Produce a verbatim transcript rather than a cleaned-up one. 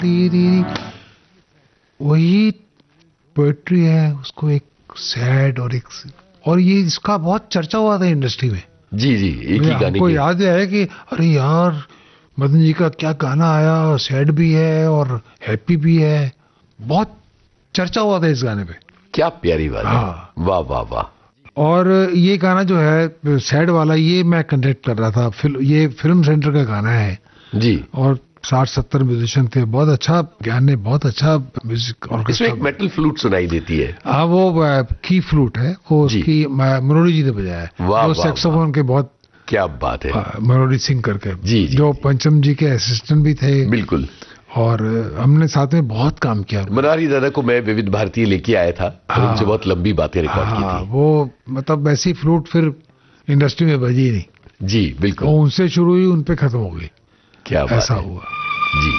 वही पोएट्री है, उसको एक सैड और एक, और ये इसका बहुत चर्चा हुआ था इंडस्ट्री में। जी जी, एक ही गाने हमको याद है कि अरे यार मदन जी का क्या गाना आया, सैड भी है और हैप्पी भी है, बहुत चर्चा हुआ था इस गाने पे। क्या प्यारी बात है। हाँ। वाह वाह वाह। और ये गाना जो है सैड वाला, ये मैं कंडक्ट कर रहा था, फिल्म, ये फिल्म सेंटर का गाना है जी, और साठ सत्तर म्यूजिशियन थे, बहुत अच्छा ज्ञान ने, बहुत अच्छा म्यूजिक। इसमें एक मेटल फ्लूट सुनाई देती है। हाँ, वो की फ्लूट है, वो उसकी मनोरी जी ने बजाया है, वो सैक्सोफोन के बहुत, क्या बात है, मनोरी सिंह करके, जी, जी, जो पंचम जी के असिस्टेंट भी थे। बिल्कुल। और हमने साथ में बहुत काम किया। मनोहरी दादा को मैं विविध भारती लेके आया था, हाँ, उनसे बहुत लंबी बातें रिकॉर्ड हाँ, की थी। वो मतलब ऐसी फ्लूट फिर इंडस्ट्री में बजी नहीं। जी बिल्कुल, उनसे शुरू हुई, उन पे खत्म हो गई। क्या ऐसा हुआ। जी।